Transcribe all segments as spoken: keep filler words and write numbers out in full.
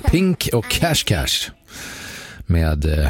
Pink och Cash Cash med eh,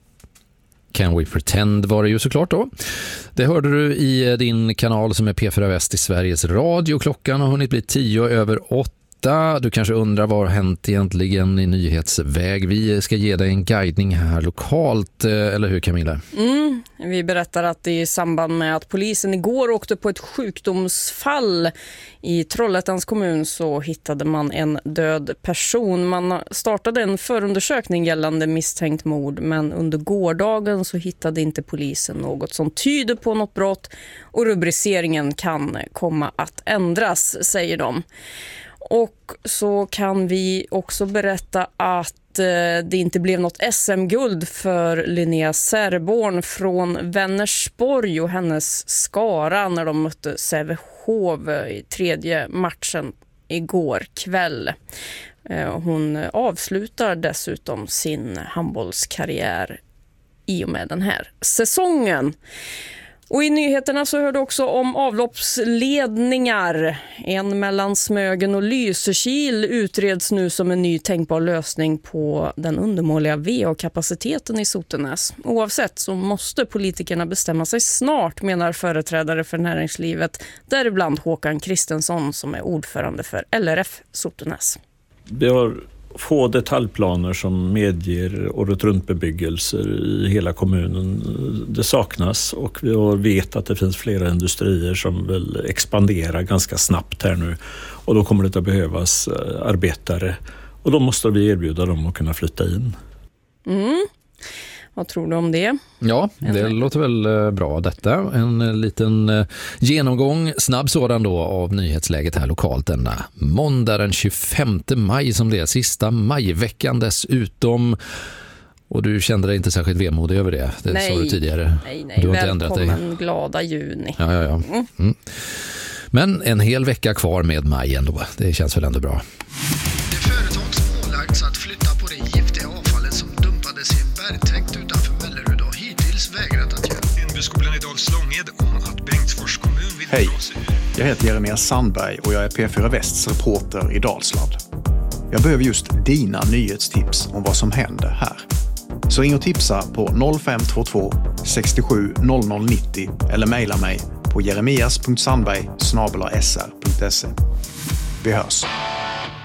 Can We Pretend var det ju såklart då. Det hörde du i din kanal som är P fyra Väst i Sveriges Radio. Klockan har hunnit bli tio över åtta. Du kanske undrar vad har hänt egentligen i nyhetsväg. Vi ska ge dig en guidning här lokalt, eller hur Camilla? Mm, vi berättar att i samband med att polisen igår åkte på ett sjukdomsfall i Trollhättans kommun så hittade man en död person. Man startade en förundersökning gällande misstänkt mord, men under gårdagen så hittade inte polisen något som tyder på något brott och rubriceringen kan komma att ändras, säger de. Och så kan vi också berätta att eh, det inte blev något S M-guld för Linnea Särborn från Vänersborg och hennes Skara när de mötte Sävehof i tredje matchen igår kväll. Eh, hon avslutar dessutom sin handbollskarriär i och med den här säsongen. Och i nyheterna så hörde också om avloppsledningar. En mellan Smögen och Lysekil utreds nu som en ny tänkbar lösning på den undermåliga V A-kapaciteten i Sotenäs. Oavsett så måste politikerna bestämma sig snart, menar företrädare för näringslivet, däribland Håkan Kristensson som är ordförande för L R F Sotenäs. Vi har få detaljplaner som medger året runt bebyggelser i hela kommunen. Det saknas och vi vet att det finns flera industrier som vill expandera ganska snabbt här nu och då kommer det att behövas arbetare och då måste vi erbjuda dem att kunna flytta in. Mm. Vad tror du om det? Ja, det Eller? låter väl bra detta. En liten genomgång, snabb sådan då, av nyhetsläget här lokalt denna måndag den tjugofemte maj som det är sista majveckan dessutom. Och du kände dig inte särskilt vemodig över det, det nej, sa du tidigare. Nej, nej, du har välkommen inte ändrat dig. Glada juni. Ja, ja, ja. Mm. Mm. Men en hel vecka kvar med maj ändå, det känns väl ändå bra. Det företag som ålagts att flytta på det giftiga avfallet som dumpades i en bergtäkt utanför Mellerud har hittills vägrat att göra. Skolan i Dalslånged om att Bengtsfors kommun vill Hej, dra sig ur. jag heter Jeremias Sandberg och jag är P fyra Västs reporter i Dalsland. Jag behöver just dina nyhetstips om vad som händer här. Så ring och tipsa på noll fem två två sextiosju noll noll nittio eller mejla mig på jeremias punkt sandberg snabel-a s r punkt se. Vi hörs.